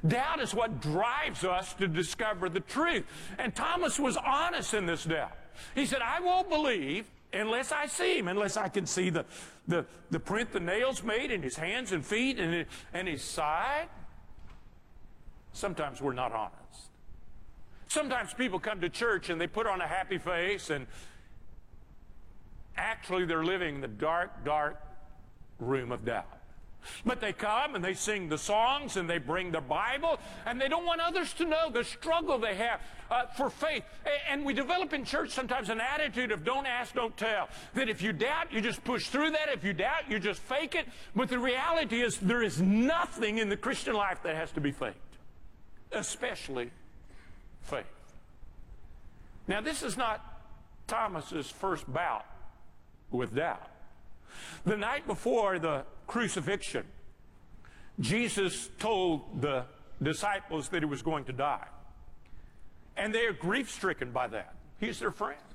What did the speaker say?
Doubt is what drives us to discover the truth. And Thomas was honest in this doubt. He said, I won't believe unless I see him, unless I can see the print the nails made in his hands and feet and his side. Sometimes we're not honest. Sometimes people come to church and they put on a happy face, and actually they're living in the dark, dark room of doubt. But they come and they sing the songs and they bring the Bible, and they don't want others to know the struggle they have for faith. And we develop in church sometimes an attitude of don't ask, don't tell. That if you doubt, you just push through that. If you doubt, you just fake it. But the reality is there is nothing in the Christian life that has to be faked, especially faith. Now, this is not Thomas's first bout with doubt. The night before the crucifixion, Jesus told the disciples that he was going to die. And they are grief-stricken by that. He's their friend.